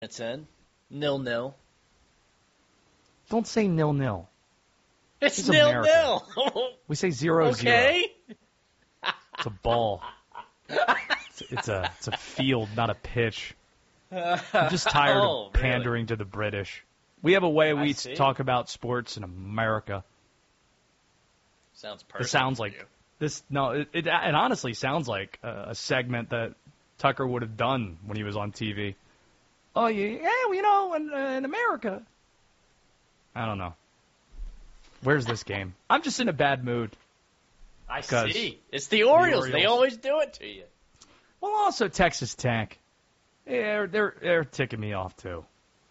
It's in 0-0. Don't say 0-0. It's 0-0. We say 0-0. Okay. It's a ball. It's a field, not a pitch. I'm just tired of pandering to the British. We have a way we talk about sports in America. Sounds perfect. It sounds like this. No, it honestly sounds like a segment that Tucker would have done when he was on TV. Oh yeah, in America. I don't know. Where's this game? I'm just in a bad mood. I see. It's the Orioles. They always do it to you. Well, also Texas Tech. Yeah, they're ticking me off too.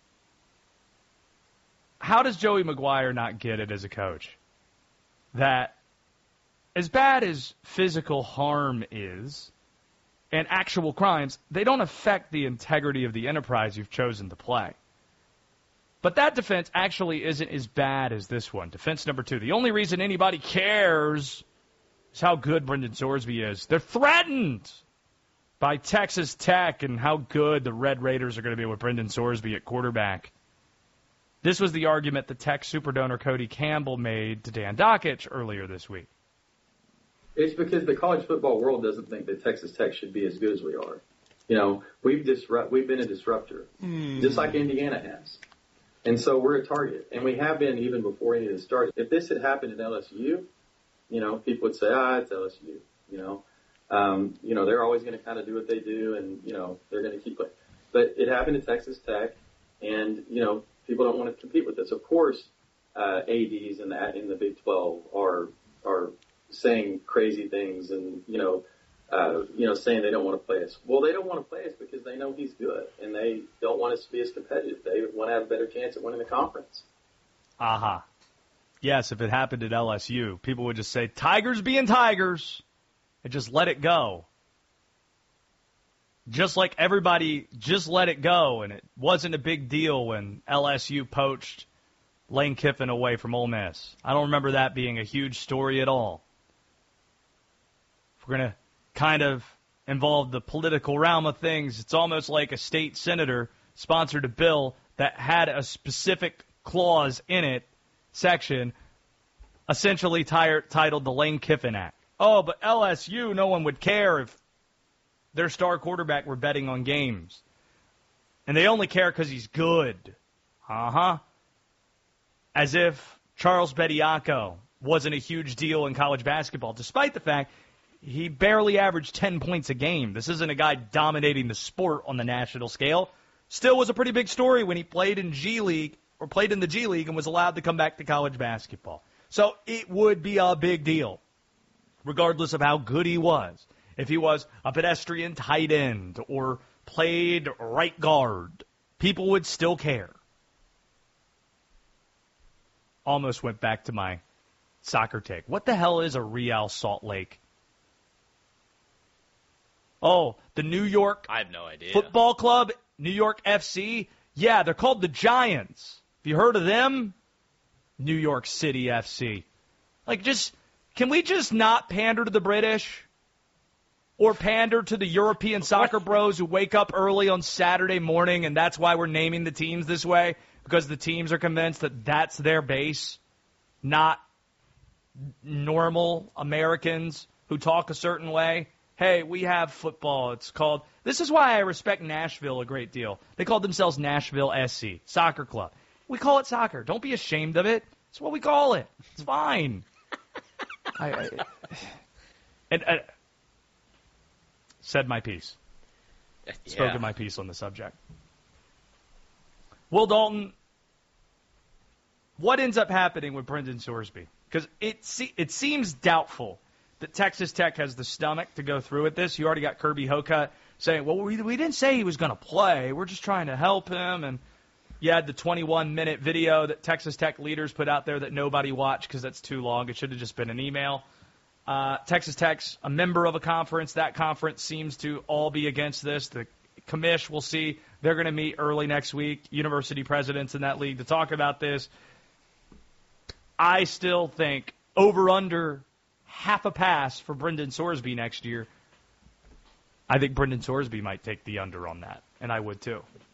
How does Joey Maguire not get it as a coach? That as bad as physical harm is and actual crimes, they don't affect the integrity of the enterprise you've chosen to play. But that defense actually isn't as bad as this one. Defense number 2. The only reason anybody cares is how good Brendan Sorsby is. They're threatened by Texas Tech and how good the Red Raiders are going to be with Brendan Sorsby at quarterback. This was the argument that Tech superdonor Cody Campbell made to Dan Dockich earlier this week. It's because the college football world doesn't think that Texas Tech should be as good as we are. You know, we've been a disruptor, just like Indiana has. And so we're a target. And we have been even before any of this started. If this had happened at LSU, people would say, it's LSU. They're always going to kind of do what they do, and, they're going to keep playing. But it happened at Texas Tech, and, people don't want to compete with us. Of course, ADs in the Big 12 are saying crazy things and, saying they don't want to play us. Well, they don't want to play us because they know he's good, and they don't want us to be as competitive. They want to have a better chance at winning the conference. Aha. Yes, if it happened at LSU, people would just say, Tigers being Tigers, and just let it go. Just like everybody just let it go, and it wasn't a big deal when LSU poached Lane Kiffin away from Ole Miss. I don't remember that being a huge story at all. If we're going to kind of involve the political realm of things, it's almost like a state senator sponsored a bill that had a specific clause in it, section, essentially titled the Lane Kiffin Act. Oh, but LSU, no one would care if their star quarterback were betting on games. And they only care because he's good. As if Charles Bediako wasn't a huge deal in college basketball, despite the fact he barely averaged 10 points a game. This isn't a guy dominating the sport on the national scale. Still was a pretty big story when he played in played in the G League and was allowed to come back to college basketball. So it would be a big deal, regardless of how good he was. If he was a pedestrian tight end or played right guard, people would still care. Almost went back to my soccer take. What the hell is a Real Salt Lake? Oh, the New York I have no idea. Football Club, New York FC. Yeah, they're called the Giants. Have you heard of them? New York City FC. Can we just not pander to the British? Or pander to the European soccer bros who wake up early on Saturday morning, and that's why we're naming the teams this way, because the teams are convinced that that's their base, not normal Americans who talk a certain way. Hey, we have football. This is why I respect Nashville a great deal. They called themselves Nashville SC, soccer club. We call it soccer. Don't be ashamed of it. It's what we call it. It's fine. Said my piece. Spoken my piece on the subject. Will Dalton, what ends up happening with Brendan Sorsby? Because it seems doubtful that Texas Tech has the stomach to go through with this. You already got Kirby Hocutt saying, well, we didn't say he was going to play. We're just trying to help him. And you had the 21-minute video that Texas Tech leaders put out there that nobody watched because that's too long. It should have just been an email. Texas Tech's a member of a conference. That conference seems to all be against this. The commish, we'll see. They're going to meet early next week, university presidents in that league, to talk about this. I still think over-under half a pass for Brendan Sorsby next year. I think Brendan Sorsby might take the under on that, and I would too.